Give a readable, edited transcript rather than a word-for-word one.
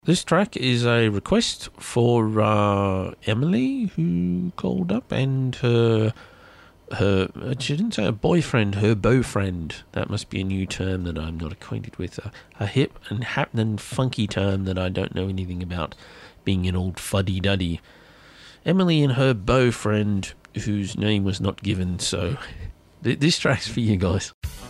This track is a request for Emily, who called up, and she didn't say a boyfriend, her beaufriend. That must be a new term that I'm not acquainted with. A hip and happening funky term that I don't know anything about, being an old fuddy-duddy. Emily and her beaufriend, whose name was not given, so this track's for you guys.